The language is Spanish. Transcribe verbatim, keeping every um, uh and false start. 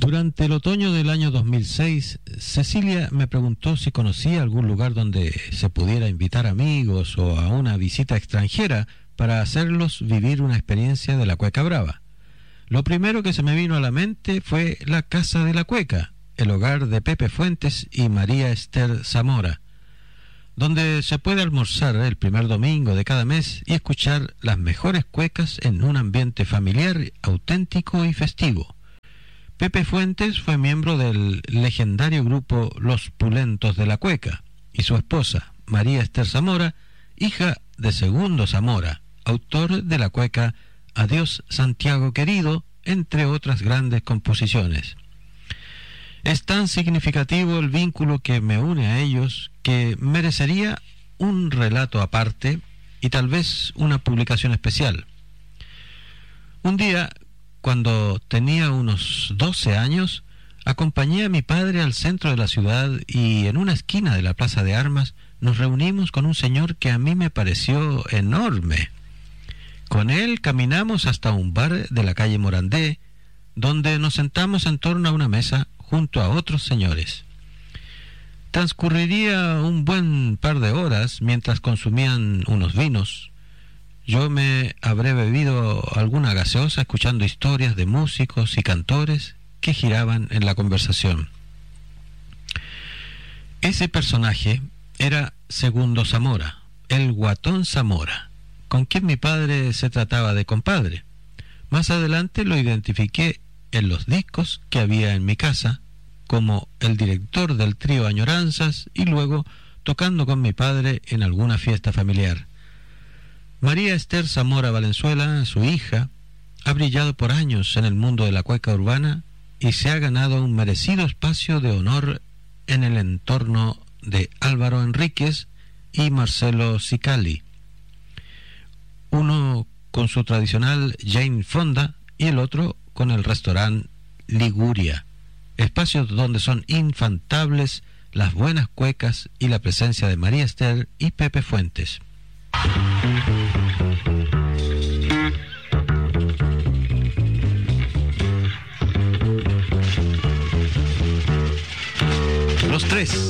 Durante el otoño del año dos mil seis, Cecilia me preguntó si conocía algún lugar donde se pudiera invitar amigos o a una visita extranjera para hacerlos vivir una experiencia de la cueca brava. Lo primero que se me vino a la mente fue la Casa de la Cueca, el hogar de Pepe Fuentes y María Esther Zamora, donde se puede almorzar el primer domingo de cada mes y escuchar las mejores cuecas en un ambiente familiar, auténtico y festivo. Pepe Fuentes fue miembro del legendario grupo Los Pulentos de la Cueca, y su esposa, María Esther Zamora, hija de Segundo Zamora, autor de la cueca Adiós Santiago Querido, entre otras grandes composiciones. Es tan significativo el vínculo que me une a ellos que merecería un relato aparte y tal vez una publicación especial. Un día, cuando tenía unos doce años, acompañé a mi padre al centro de la ciudad y en una esquina de la Plaza de Armas nos reunimos con un señor que a mí me pareció enorme. Con él caminamos hasta un bar de la calle Morandé, donde nos sentamos en torno a una mesa junto a otros señores. Transcurriría un buen par de horas mientras consumían unos vinos. Yo me habré bebido alguna gaseosa escuchando historias de músicos y cantores que giraban en la conversación. Ese personaje era Segundo Zamora, el Guatón Zamora, con quien mi padre se trataba de compadre. Más adelante lo identifiqué en los discos que había en mi casa, como el director del trío Añoranzas y luego tocando con mi padre en alguna fiesta familiar. María Esther Zamora Valenzuela, su hija, ha brillado por años en el mundo de la cueca urbana y se ha ganado un merecido espacio de honor en el entorno de Álvaro Enríquez y Marcelo Sicali, uno con su tradicional Jane Fonda y el otro con el restaurante Liguria, espacios donde son infaltables las buenas cuecas y la presencia de María Esther y Pepe Fuentes. Los tres.